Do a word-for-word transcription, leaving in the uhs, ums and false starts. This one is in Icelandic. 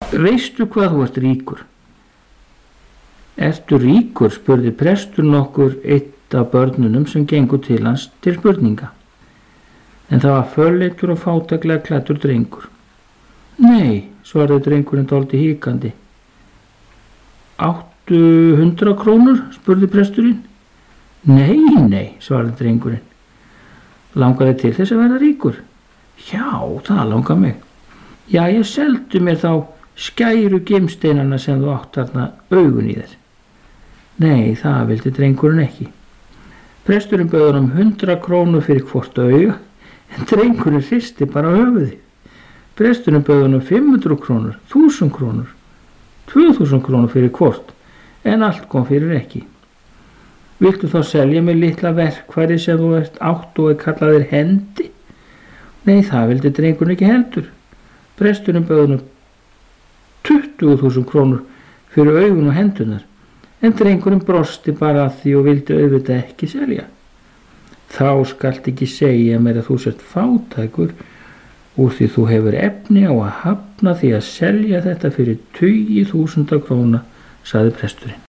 Veistu hvað þú ert ríkur? Ertu ríkur? Spurði prestur nokkur eitt af börnunum sem gengu til hans til spurninga. En það var fölleitur og fátæklega klæddur drengur. Nei, svaraði drengurinn dálítið hikandi. Áttu hundrað krónur? Spurði presturinn. Nei, nei, svaraði drengurinn. Langaði til þess að verða ríkur? Já, það langar mig. Já, ég seldu mér þá skæru gimsteinana sem þú átt þarna augun í þér. Nei, það vildi drengurinn ekki. Presturinn bauð honum hundrað krónur fyrir hvort auga, en drengurinn hristi bara höfuðið. Presturinn bauð honum fimm hundruð krónur, þúsund krónur, tvö þúsund krónur fyrir hvort, en allt kom fyrir ekki. Viltu þá selja mig litla verkfæri sem þú ert átt og er kallaðir hendi? Nei, það vildi drengurinn ekki heldur. Presturinn bauð honum tuttugu þúsund krónur fyrir augun og hendunar, en drengurinn brosti bara að því og vildi auðvitað ekki selja. Þá skalt ekki segja mér að þú sért fátækur úr því þú hefur efni á að hafna því að selja þetta fyrir tugi þúsunda króna, sagði presturinn.